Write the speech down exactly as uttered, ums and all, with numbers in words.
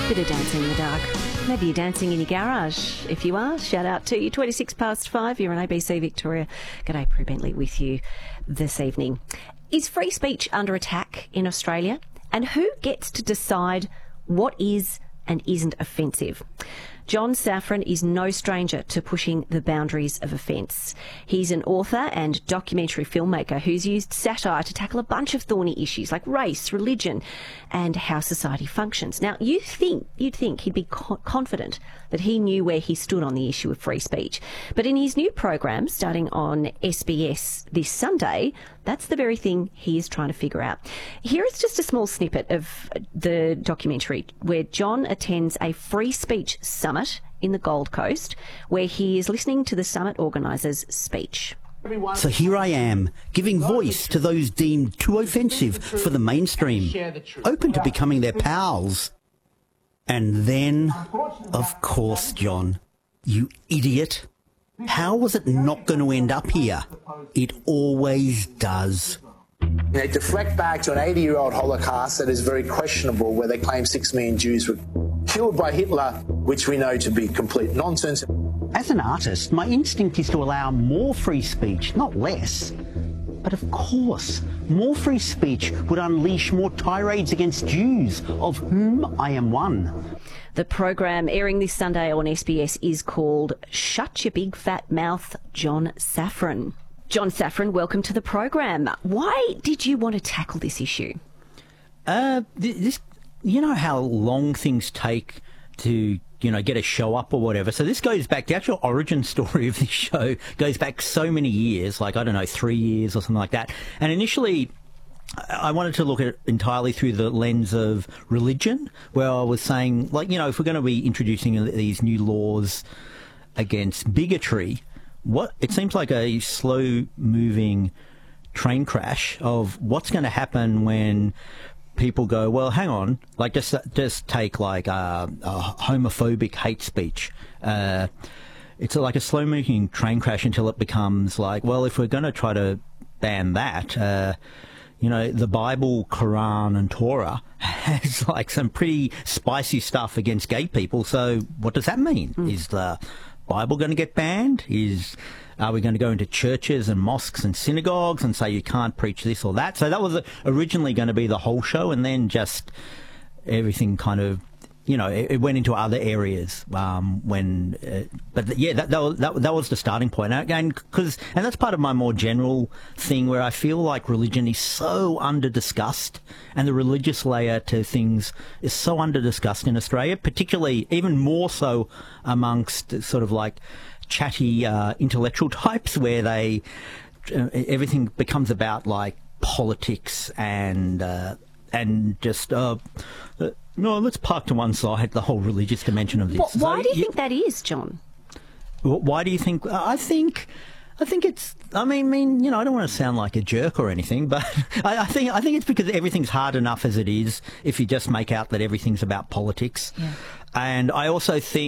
Bit of dancing in the dark. Maybe you're dancing in your garage. If you are, shout out to you. twenty-six past five, you're on A B C Victoria. G'day, Prue Bentley with you this evening. Is free speech under attack in Australia? And who gets to decide what is and isn't offensive? John Safran is no stranger to pushing the boundaries of offence. He's an author and documentary filmmaker who's used satire to tackle a bunch of thorny issues like race, religion, and how society functions. Now, you think, you'd think he'd be co- confident that he knew where he stood on the issue of free speech. But in his new program, starting on S B S this Sunday, that's the very thing he is trying to figure out. Here is just a small snippet of the documentary where John attends a free speech summit in the Gold Coast, where he is listening to the summit organisers' speech. So here I am, giving voice to those deemed too offensive for the mainstream, open to becoming their pals. And then, of course, John, you idiot, how was it not going to end up here? It always does. They deflect back to an eighty-year-old Holocaust that is very questionable, where they claim six million Jews were killed by Hitler, which we know to be complete nonsense. As an artist, my instinct is to allow more free speech, not less. But of course, more free speech would unleash more tirades against Jews, of whom I am one. The program airing this Sunday on S B S is called Shut Your Big Fat Mouth, John Safran. John Safran, welcome to the program. Why did you want to tackle this issue? Uh, this, you know how long things take to, you know, get a show up or whatever. So this goes back, the actual origin story of this show goes back so many years, like, I don't know, three years or something like that. And initially, I wanted to look at it entirely through the lens of religion, where I was saying, like, you know, if we're going to be introducing these new laws against bigotry, what it seems like a slow-moving train crash of what's going to happen when people go, well, hang on, like just just take like uh, a homophobic hate speech. Uh, it's like a slow-moving train crash until it becomes like, well, if we're going to try to ban that, uh, you know, the Bible, Quran, and Torah has like some pretty spicy stuff against gay people. So what does that mean? Mm. Is the Bible going to get banned? Is are we going to go into churches and mosques and synagogues and say you can't preach this or that? So that was originally going to be the whole show, and then just everything kind of, you know, it, it went into other areas um, when. Uh, but yeah, that that was, that, that was the starting point. And again, because and that's part of my more general thing where I feel like religion is so under discussed, and the religious layer to things is so under discussed in Australia, particularly even more so amongst sort of like chatty uh, intellectual types, where they uh, everything becomes about like politics and uh, and just. Uh, uh, No, let's park to one side the whole religious dimension of this. What, why so, do you you think that is, John? Why do you think? I think, I think it's. I mean, I mean, you know, I don't want to sound like a jerk or anything, but I, I think I think it's because everything's hard enough as it is. If you just make out that everything's about politics, yeah. And I also think.